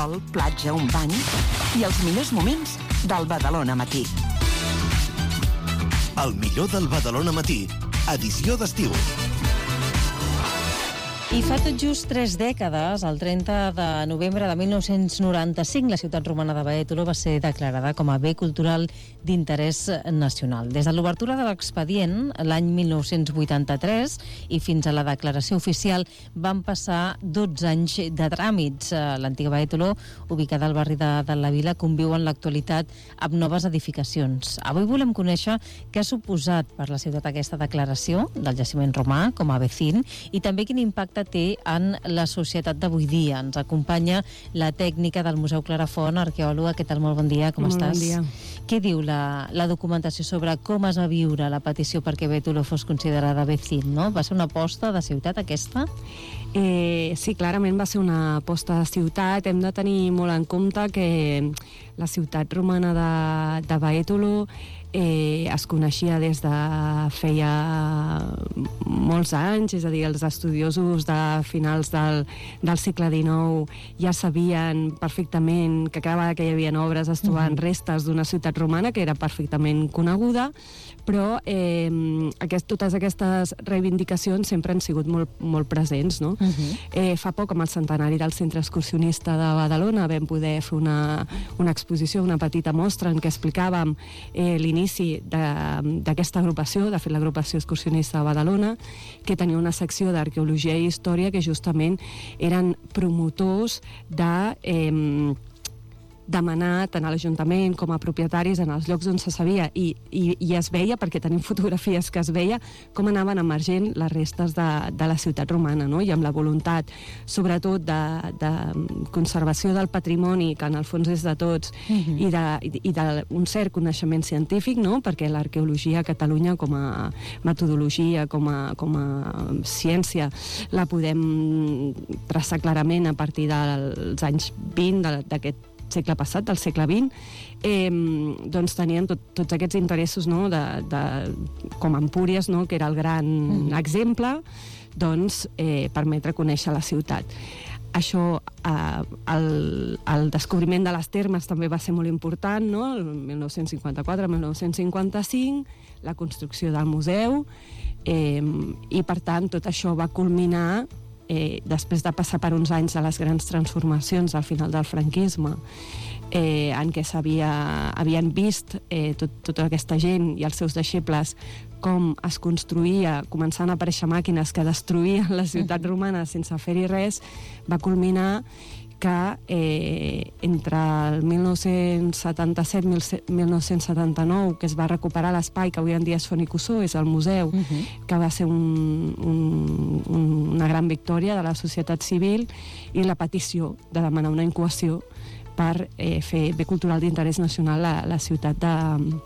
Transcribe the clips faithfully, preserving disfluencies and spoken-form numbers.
sol, platja, un bany i els millors moments del Badalona Matí. El millor del Badalona Matí, edició d'estiu. I fa tot just tres dècades, el trenta de novembre de mil nou-cents noranta-cinc, la ciutat romana de Bàetolo va ser declarada com a bé cultural d'interès nacional. Des de l'obertura de l'expedient, l'any mil nou-cents vuitanta-tres, i fins a la declaració oficial, van passar dotze anys de tràmits. L'antiga Bàetolo, ubicada al barri de, de la Vila, conviu en l'actualitat amb noves edificacions. Avui volem conèixer què ha suposat per la ciutat aquesta declaració del jaciment romà com a vecín i també quin impacte té en la societat d'avui dia. Ens acompanya la tècnica del Museu Clarafont, arqueòloga. Què tal? Molt bon dia, com Molt estàs? bon dia. Què diu la, la documentació sobre com es va viure la petició perquè Bàetolo fos considerada vecín, no? Va ser una aposta de ciutat aquesta? Eh, sí, clarament va ser una aposta de ciutat. Hem de tenir molt en compte que la ciutat romana de, de Bàetolo eh, es coneixia des de feia molts anys, és a dir, els estudiosos de finals del, del segle dinou ja sabien perfectament que cada vegada que hi havia obres es trobaven uh-huh. restes d'una ciutat romana que era perfectament coneguda, però eh, aquest, totes aquestes reivindicacions sempre han sigut molt, molt presents, no? Uh-huh. Eh, fa poc, amb el centenari del Centre Excursionista de Badalona, vam poder fer una, una exposició, una petita mostra en què explicàvem eh, l'inici d'aquesta agrupació, de fet l'agrupació excursionista de Badalona, que tenia una secció d'arqueologia i història que justament eren promotors de eh, demanar tant a l'Ajuntament com a propietaris en els llocs on se sabia i, i, i es veia, perquè tenim fotografies que es veia com anaven emergent les restes de, de la ciutat romana, no? I amb la voluntat sobretot de, de conservació del patrimoni, que en el fons és de tots, uh-huh. i, de, i d'un cert coneixement científic, no? Perquè l'arqueologia a Catalunya com a metodologia, com a, com a ciència, la podem traçar clarament a partir dels anys vint d'aquest segle passat, del segle vint, eh, doncs tenien tot, tots aquests interessos, no? de, de, com Empúries, no? Que era el gran mm. exemple, doncs eh, permetre conèixer la ciutat. Això, eh, el, el descobriment de les termes també va ser molt important, no? El mil nou-cents cinquanta-quatre mil nou-cents cinquanta-cinc, la construcció del museu, eh, i per tant tot això va culminar Eh, després de passar per uns anys de les grans transformacions al final del franquisme, eh, en què s'havia, havien vist eh, tot, tota aquesta gent i els seus deixebles com es construïa, començant a aparèixer màquines que destruïen la ciutat romana sense fer-hi res, va culminar que eh, entre el mil nou-cents setanta-set i mil nou-cents setanta-nou, que es va recuperar l'espai que avui en dia és Fonicussó, és el museu, uh-huh. que va ser un, un, un, una gran victòria de la societat civil, i la petició de demanar una incoació per eh, fer bé cultural d'interès nacional a la ciutat de...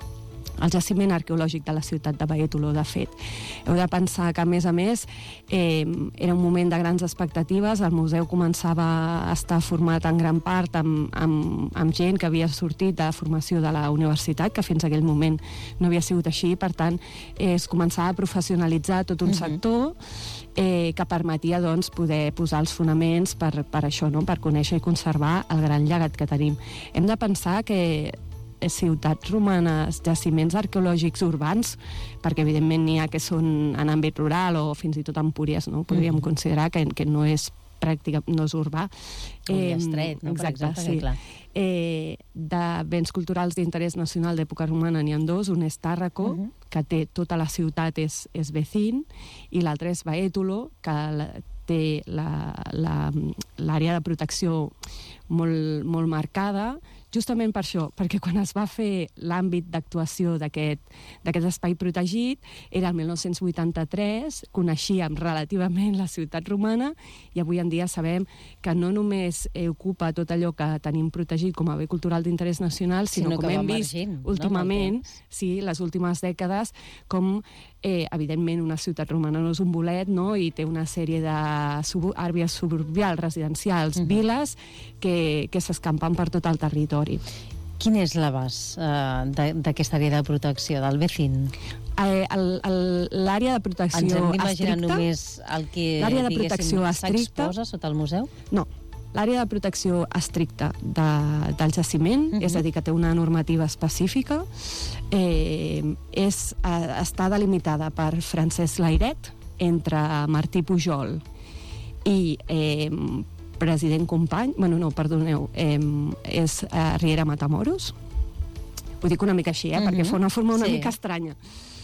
el jaciment arqueològic de la ciutat de Bàetolo. De fet, heu de pensar que, a més a més, eh, era un moment de grans expectatives. El museu començava a estar format en gran part amb, amb, amb gent que havia sortit de formació de la universitat, que fins a aquell moment no havia sigut així. Per tant, eh, es començava a professionalitzar tot un uh-huh. sector eh, que permetia, doncs, poder posar els fonaments per, per això, no? Per conèixer i conservar el gran llegat que tenim. Hem de pensar que ciutats romanes, jaciments arqueològics urbans, perquè evidentment n'hi ha que són en àmbit rural o fins i tot Empúries, no? Podríem mm. considerar que, que no és pràctica, no és urbà. Eh, estret, no? Exacte, per exemple, sí. clar. Eh, de béns culturals d'interès nacional d'època romana n'hi ha dos, un és Tàrraco, uh-huh. que té tota la ciutat, és, és vecín, i l'altre és Bàetolo, que la, té l'àrea la, la, de protecció molt, molt marcada, justament per això, perquè quan es va fer l'àmbit d'actuació d'aquest espai protegit, era el mil nou-cents vuitanta-tres, coneixíem relativament la ciutat romana, i avui en dia sabem que no només eh, ocupa tot allò que tenim protegit com a bé cultural d'interès nacional, sinó, sinó com hem vist emergint, últimament, no? sí, les últimes dècades, com eh, evidentment una ciutat romana no és un bolet, no? I té una sèrie de sub àrees suburbials, residencials, uh-huh. viles, que, que s'escampen per tot el territori. Quin és l'abast eh, d'aquesta àrea de protecció, del vecín? Eh, l'àrea de protecció Ens hem d'imaginar estricta, només el que, l'àrea de protecció s'exposa estricta sota el museu? No, l'àrea de protecció estricta de, del jaciment, uh-huh. és a dir, que té una normativa específica, eh, és, eh, està delimitada per Francesc Layret, entre Martí Pujol i eh, president Company, bueno, no, perdoneu, eh, és eh, Riera Matamoros. Ho dic una mica així, eh, uh-huh. perquè fa una forma una sí. mica estranya.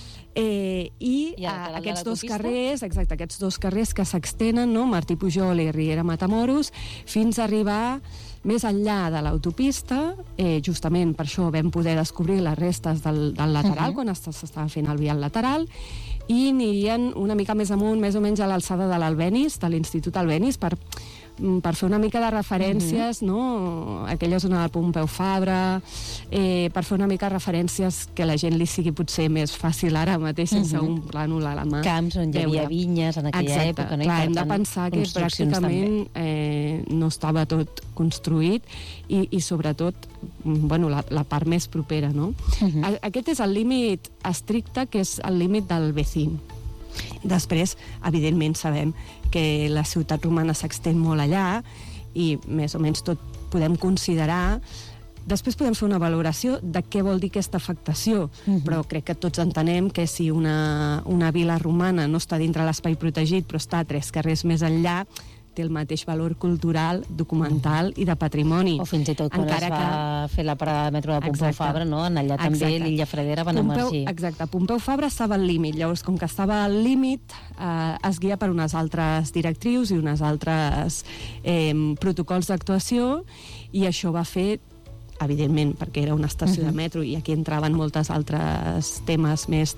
Eh, I, I a, aquests dos carrers, exacte, aquests dos carrers que s'extenen, no? Martí Pujol i Riera Matamoros, fins a arribar més enllà de l'autopista, eh, justament per això vam poder descobrir les restes del, del lateral, uh-huh. quan s'estava fent el vial lateral, i anirien una mica més amunt, més o menys a l'alçada de l'Albenis, de l'Institut Albenis, per per fer una mica de referències, mm-hmm. no? Aquella zona del Pompeu Fabra, eh, per fer una mica de referències que la gent li sigui potser més fàcil ara mateix, sense mm-hmm. un plànol a la mà. Camps on hi havia vinyes en aquella Exacte. època, no? Clar, hem de pensar que pràcticament eh, no estava tot construït i, i sobretot, bueno, la, la part més propera, no? Mm-hmm. Aquest és el límit estricte, que és el límit del vecín. Després, evidentment, sabem que la ciutat romana s'extén molt allà i més o menys tot podem considerar. Després podem fer una valoració de què vol dir aquesta afectació, uh-huh. però crec que tots entenem que si una, una vila romana no està dintre l'espai protegit però està a tres carrers més enllà, té el mateix valor cultural, documental i de patrimoni. O fins i tot quan Encara es va que... fer la parada de metro de Pompeu exacte. Fabra, no? En allà també exacte. l'Illa Fredera van Pompeu, emergir. Exacte, Pompeu Fabra estava al límit, llavors com que estava al límit eh, es guia per unes altres directrius i unes altres eh, protocols d'actuació, i això va fer, evidentment, perquè era una estació uh-huh. de metro i aquí entraven moltes altres temes més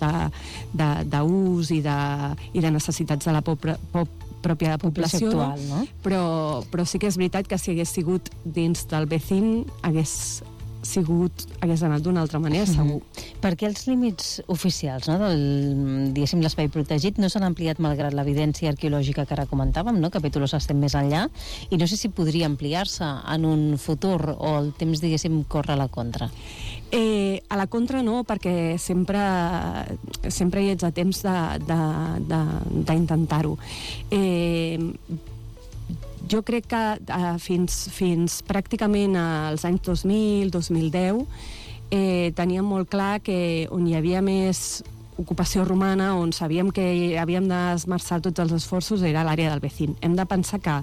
d'ús i, de, i de necessitats de la pobra, pop, pròpia població, actual, no? però, però sí que és veritat que si hagués sigut dins del vecín hagués sigut, hagués anat d'una altra manera, segur. Mm-hmm. Perquè els límits oficials, no, del, diguéssim, l'espai protegit no s'han ampliat malgrat l'evidència arqueològica que ara comentàvem, no? Capítulos estem més enllà, i no sé si podria ampliar-se en un futur o el temps, diguéssim, corre a la contra. Eh, a la contra no, perquè sempre, sempre hi ets a temps d'intentar-ho. Eh, jo crec que eh, fins, fins pràcticament als anys dos mil, dos mil deu, eh, teníem molt clar que on hi havia més ocupació romana, on sabíem que havíem d'esmerçar tots els esforços, era l'àrea del vecín. Hem de pensar que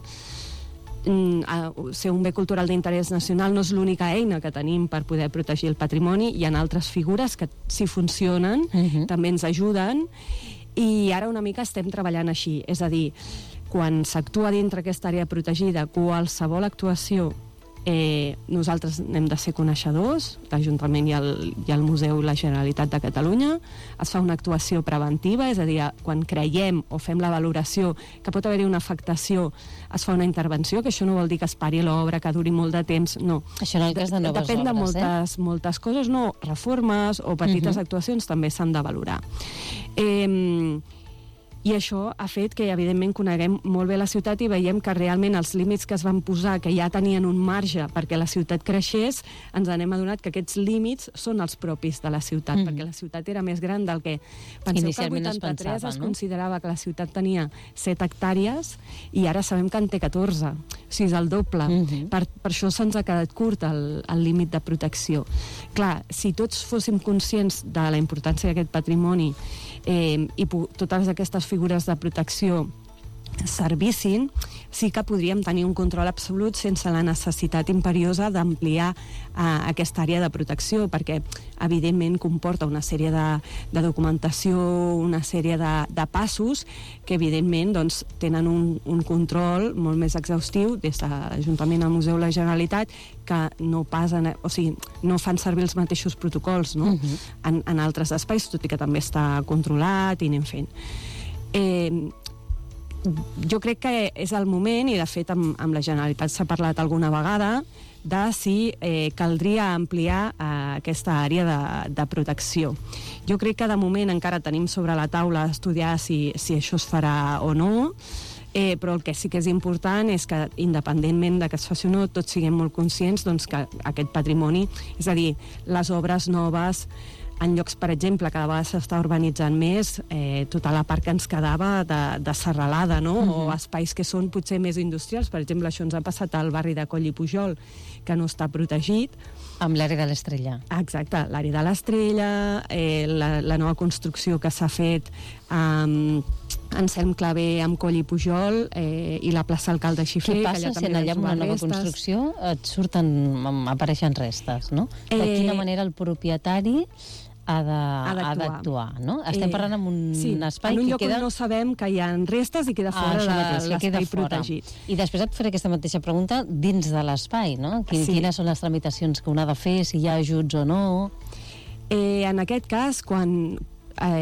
ser un bé cultural d'interès nacional no és l'única eina que tenim per poder protegir el patrimoni. Hi ha altres figures que, si funcionen, uh-huh. també ens ajuden, i ara una mica estem treballant així. És a dir, quan s'actua dintre aquesta àrea protegida, qualsevol actuació, eh, nosaltres n'hem de ser coneixedors, l'Ajuntament i el, i el Museu i la Generalitat de Catalunya. Es fa una actuació preventiva, és a dir, quan creiem o fem la valoració que pot haver-hi una afectació, es fa una intervenció, que això no vol dir que es pari l'obra, que duri molt de temps, no. Això en el cas de noves Depèn obres, de moltes, eh? moltes coses, no, reformes o petites uh-huh. actuacions també s'han de valorar. Eh, I això ha fet que, evidentment, coneguem molt bé la ciutat i veiem que realment els límits que es van posar, que ja tenien un marge perquè la ciutat creixés, ens n'hem adonat que aquests límits són els propis de la ciutat, mm. perquè la ciutat era més gran del que... Penseu inicialment que el vuitanta-tres es, pensava, es no? considerava que la ciutat tenia set hectàrees i ara sabem que en té catorze, o sigui, és el doble. Mm-hmm. Per, per això se'ns ha quedat curt el, el límit de protecció. Clar, si tots fóssim conscients de la importància d'aquest patrimoni eh, i totes aquestes figures de protecció servissin, sí que podríem tenir un control absolut sense la necessitat imperiosa d'ampliar eh, aquesta àrea de protecció, perquè evidentment comporta una sèrie de, de documentació, una sèrie de, de passos que evidentment doncs, tenen un, un control molt més exhaustiu des de l'Ajuntament, el Museu i la Generalitat, que no passen, o sigui, no fan servir els mateixos protocols, no? Uh-huh. en, en altres espais, tot i que també està controlat i anem fent. Eh, jo crec que és el moment, i de fet amb, amb la Generalitat s'ha parlat alguna vegada, de si eh, caldria ampliar eh, aquesta àrea de, de protecció. Jo crec que de moment encara tenim sobre la taula estudiar si, si això es farà o no, eh, però el que sí que és important és que, independentment de que es faci o no, tots siguem molt conscients doncs, que aquest patrimoni, és a dir, les obres noves, en llocs, per exemple, cada vegada s'està urbanitzant més, eh, tota la part que ens quedava de, de serralada, no? Uh-huh. O espais que són potser més industrials. Per exemple, això ens ha passat al barri de Coll i Pujol, que no està protegit. Amb l'àrea de l'Estrella. Exacte, l'àrea de l'Estrella, eh, la, la nova construcció que s'ha fet amb Anselm Clavé amb Coll i Pujol eh, i la plaça Alcalde Xifré. Què passa si allà amb una nova restes. construcció et surten, apareixen restes, no? De eh, quina manera el propietari ha d'actuar, no? Estem eh, parlant amb un sí, espai en un que lloc queda... on no sabem que hi ha restes i queda fora ah, de l'espai protegit. I després et faré aquesta mateixa pregunta dins de l'espai, no? Quin, sí. Quines són les tramitacions que un ha de fer, si hi ha ajuts o no? Eh, en aquest cas, quan... Eh,